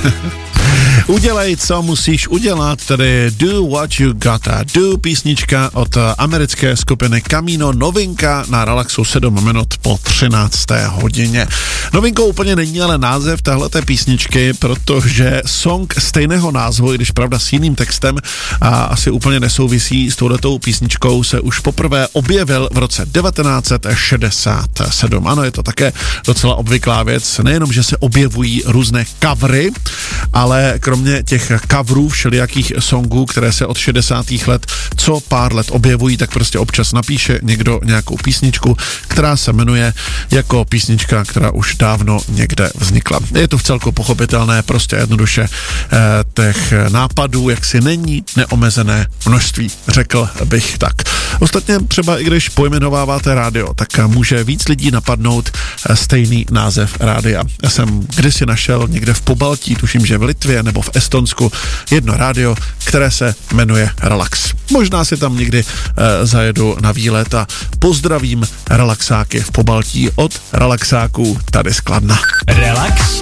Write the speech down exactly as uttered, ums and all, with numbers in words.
Udělej, co musíš udělat, tedy Do What You Gotta Do, písnička od americké skupiny Camino, novinka na Relaxu sedm minut po třinácté hodině. Novinkou úplně není ale název téhleté písničky, protože song stejného názvu, i když pravda s jiným textem a asi úplně nesouvisí s touhletou písničkou, se už poprvé objevil v roce devatenáct set šedesát sedm. Ano, je to také docela obvyklá věc, nejenom, že se objevují různé covery, ale kromě těch coverů všelijakých songů, které se od šedesátých let co pár let objevují, tak prostě občas napíše někdo nějakou písničku, která se jmenuje jako písnička, která už dávno někde vznikla. Je to vcelku pochopitelné, prostě jednoduše eh, těch nápadů, jak si není neomezené množství, řekl bych tak. Ostatně třeba i když pojmenováváte rádio, tak může víc lidí napadnout stejný název rádia. Já jsem kdysi našel někde v Pobaltí, tuším, že v Litvě nebo v Estonsku, jedno rádio, které se jmenuje Relax. Možná si tam někdy e, zajedu na výlet a pozdravím relaxáky v Pobaltí od relaxáků tady z Kladna. Relax